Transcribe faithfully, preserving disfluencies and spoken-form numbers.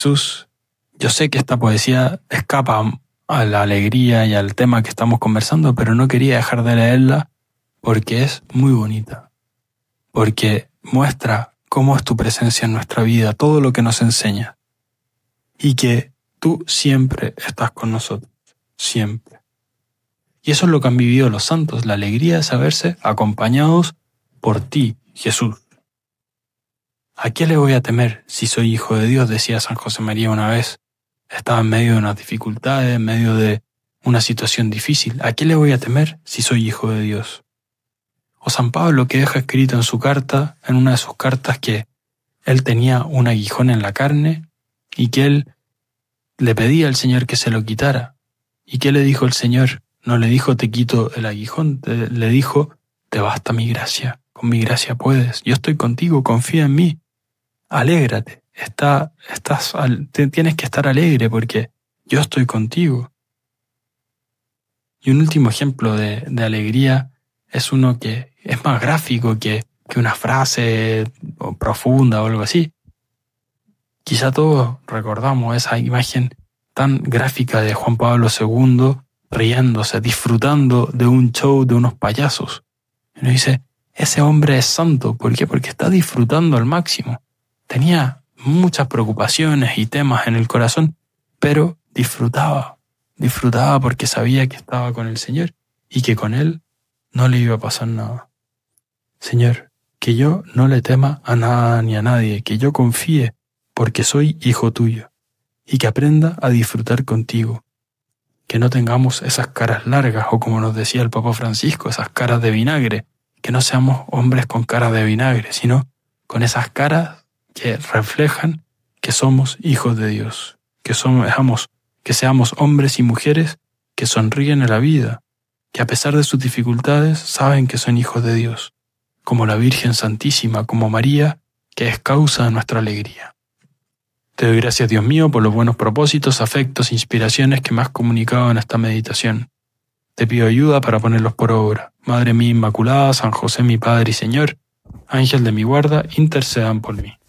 Jesús, yo sé que esta poesía escapa a la alegría y al tema que estamos conversando, pero no quería dejar de leerla porque es muy bonita, porque muestra cómo es tu presencia en nuestra vida, todo lo que nos enseña, y que tú siempre estás con nosotros, siempre. Y eso es lo que han vivido los santos, la alegría de saberse acompañados por ti, Jesús. ¿A qué le voy a temer si soy hijo de Dios?, decía San José María una vez. Estaba en medio de unas dificultades, en medio de una situación difícil. ¿A qué le voy a temer si soy hijo de Dios? O San Pablo, que deja escrito en su carta, en una de sus cartas, que él tenía un aguijón en la carne y que él le pedía al Señor que se lo quitara. ¿Y qué le dijo el Señor? No le dijo, te quito el aguijón, te, le dijo, te basta mi gracia, con mi gracia puedes, yo estoy contigo, confía en mí, alégrate, está, estás, tienes que estar alegre porque yo estoy contigo. Y un último ejemplo de, de alegría es uno que es más gráfico que, que una frase profunda o algo así. Quizá todos recordamos esa imagen tan gráfica de Juan Pablo segundo riéndose, disfrutando de un show de unos payasos. Y nos dice, ese hombre es santo. ¿Por qué? Porque está disfrutando al máximo. Tenía muchas preocupaciones y temas en el corazón, pero disfrutaba. Disfrutaba porque sabía que estaba con el Señor y que con Él no le iba a pasar nada. Señor, que yo no le tema a nada ni a nadie, que yo confíe porque soy hijo tuyo y que aprenda a disfrutar contigo. Que no tengamos esas caras largas o, como nos decía el Papa Francisco, esas caras de vinagre, que no seamos hombres con caras de vinagre, sino con esas caras que reflejan que somos hijos de Dios, que somos, que seamos hombres y mujeres que sonríen a la vida, que a pesar de sus dificultades saben que son hijos de Dios, como la Virgen Santísima, como María, que es causa de nuestra alegría. Te doy gracias, Dios mío, por los buenos propósitos, afectos, inspiraciones que me has comunicado en esta meditación. Te pido ayuda para ponerlos por obra. Madre mía Inmaculada, San José mi Padre y Señor, Ángel de mi guarda, intercedan por mí.